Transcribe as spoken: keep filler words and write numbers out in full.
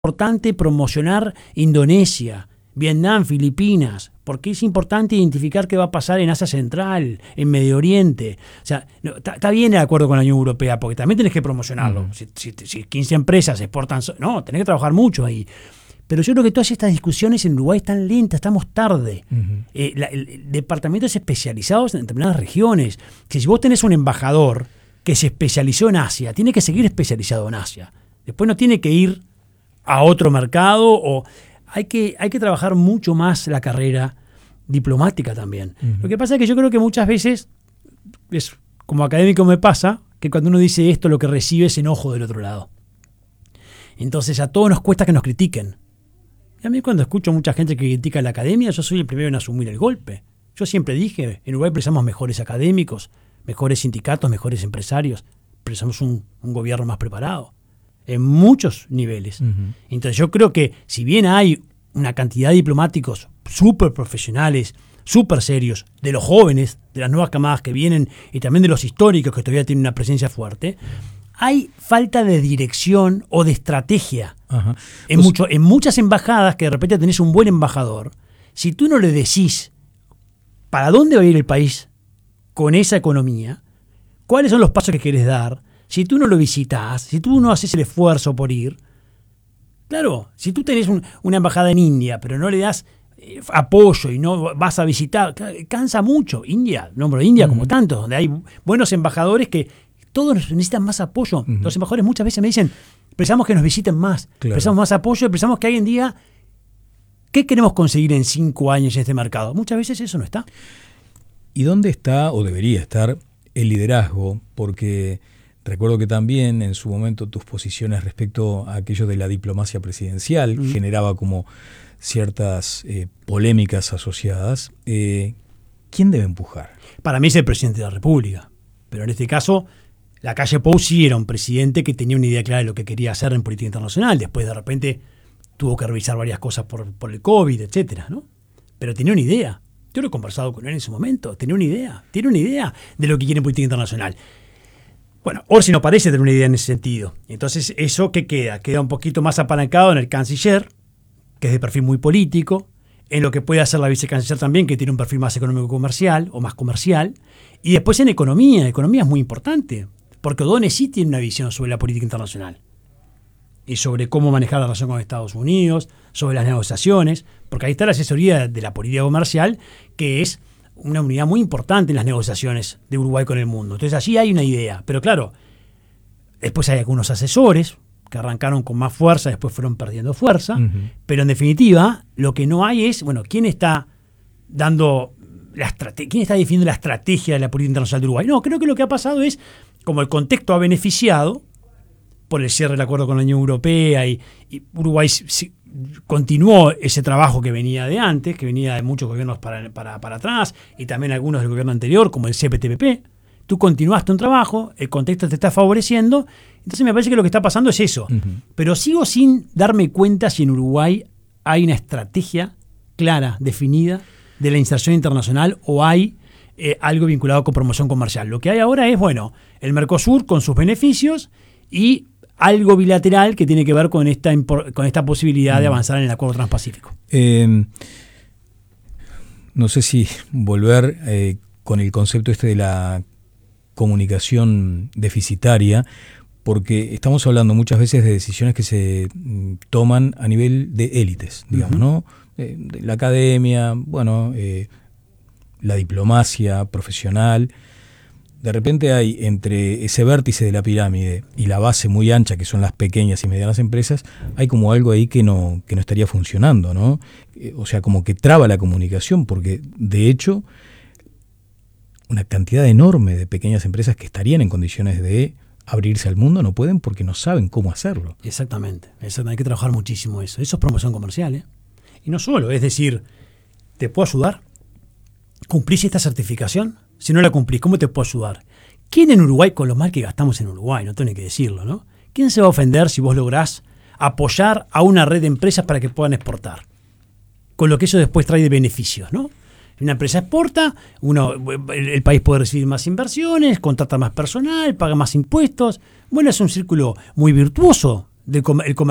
importante promocionar Indonesia, Vietnam, Filipinas, porque es importante identificar qué va a pasar en Asia Central, en Medio Oriente. O sea, está no, bien el acuerdo con la Unión Europea, porque también tenés que promocionarlo. Uh-huh. Si, si, si quince empresas exportan... No, tenés que trabajar mucho ahí. Pero yo creo que todas estas discusiones en Uruguay están lentas, estamos tarde. Uh-huh. Eh, la, el, el, departamentos especializados en determinadas regiones. Que si vos tenés un embajador que se especializó en Asia, tiene que seguir especializado en Asia. Después no tiene que ir a otro mercado o... Hay que, hay que trabajar mucho más la carrera diplomática también. Uh-huh. Lo que pasa es que yo creo que muchas veces, es como académico me pasa, que cuando uno dice esto lo que recibe es enojo del otro lado. Entonces a todos nos cuesta que nos critiquen. Y a mí cuando escucho mucha gente que critica la academia, yo soy el primero en asumir el golpe. Yo siempre dije, en Uruguay precisamos mejores académicos, mejores sindicatos, mejores empresarios, precisamos un, un gobierno más preparado. En muchos niveles. Uh-huh. Entonces yo creo que si bien hay una cantidad de diplomáticos súper profesionales, súper serios, de los jóvenes, de las nuevas camadas que vienen y también de los históricos que todavía tienen una presencia fuerte, hay falta de dirección o de estrategia. Uh-huh. En, pues, mucho, en muchas embajadas que de repente tenés un buen embajador, si tú no le decís para dónde va a ir el país con esa economía, cuáles son los pasos que querés dar, si tú no lo visitas, si tú no haces el esfuerzo por ir, claro, si tú tenés un, una embajada en India, pero no le das eh, apoyo y no vas a visitar, cansa mucho. India, nombro India uh-huh. como tantos, donde hay buenos embajadores que todos necesitan más apoyo. Uh-huh. Los embajadores muchas veces me dicen, precisamos que nos visiten más, claro. precisamos más apoyo, precisamos que alguien diga, ¿qué queremos conseguir en cinco años en este mercado? Muchas veces eso no está. ¿Y dónde está o debería estar el liderazgo? Porque... Recuerdo que también en su momento tus posiciones respecto a aquello de la diplomacia presidencial mm. generaba como ciertas eh, polémicas asociadas. Eh, ¿Quién debe empujar? Para mí es el presidente de la República. Pero en este caso, Lacalle Pou sí era un presidente que tenía una idea clara de lo que quería hacer en política internacional. Después de repente tuvo que revisar varias cosas por, por el COVID, etcétera, ¿no? Pero tenía una idea. Yo lo he conversado con él en su momento. Tenía una idea. Tiene una idea de lo que quiere en política internacional. Bueno, Orsi no parece tener una idea en ese sentido. Entonces, ¿eso qué queda? Queda un poquito más apalancado en el canciller, que es de perfil muy político, en lo que puede hacer la vicecanciller también, que tiene un perfil más económico-comercial o más comercial, y después en economía. Economía es muy importante, porque O'Donnell sí tiene una visión sobre la política internacional y sobre cómo manejar la relación con Estados Unidos, sobre las negociaciones, porque ahí está la asesoría de la política comercial, que es una unidad muy importante en las negociaciones de Uruguay con el mundo. Entonces allí hay una idea. Pero claro, después hay algunos asesores que arrancaron con más fuerza, después fueron perdiendo fuerza. Uh-huh. Pero en definitiva, lo que no hay es, bueno, ¿quién está dando la estrate- quién está definiendo la estrategia de la política internacional de Uruguay? No, creo que lo que ha pasado es, como el contexto ha beneficiado por el cierre del acuerdo con la Unión Europea y, y Uruguay si, continuó ese trabajo que venía de antes, que venía de muchos gobiernos para, para, para atrás y también algunos del gobierno anterior, como el C P T P P. Tú continuaste un trabajo, el contexto te está favoreciendo, entonces me parece que lo que está pasando es eso. Uh-huh. Pero sigo sin darme cuenta si en Uruguay hay una estrategia clara, definida, de la inserción internacional o hay eh, algo vinculado con promoción comercial. Lo que hay ahora es, bueno, el Mercosur con sus beneficios y algo bilateral que tiene que ver con esta, con esta posibilidad de avanzar en el acuerdo transpacífico. Eh, no sé si volver eh, con el concepto este de la comunicación deficitaria, porque estamos hablando muchas veces de decisiones que se toman a nivel de élites, digamos, uh-huh. ¿no? Eh, de la academia, bueno, eh, la diplomacia profesional. De repente hay entre ese vértice de la pirámide y la base muy ancha, que son las pequeñas y medianas empresas, hay como algo ahí que no, que no estaría funcionando, ¿no? O sea, como que traba la comunicación, porque de hecho una cantidad enorme de pequeñas empresas que estarían en condiciones de abrirse al mundo no pueden porque no saben cómo hacerlo. Exactamente, exactamente. Hay que trabajar muchísimo eso. Eso es promoción comercial, ¿eh? Y no solo, es decir, ¿te puedo ayudar? ¿Cumplís esta certificación? Si no la cumplís, ¿cómo te puedo ayudar? ¿Quién en Uruguay, con lo mal que gastamos en Uruguay, no tengo que decirlo, ¿no? ¿Quién se va a ofender si vos lográs apoyar a una red de empresas para que puedan exportar? Con lo que eso después trae de beneficios, ¿no? Una empresa exporta, uno, el, el país puede recibir más inversiones, contrata más personal, paga más impuestos. Bueno, es un círculo muy virtuoso del comercio.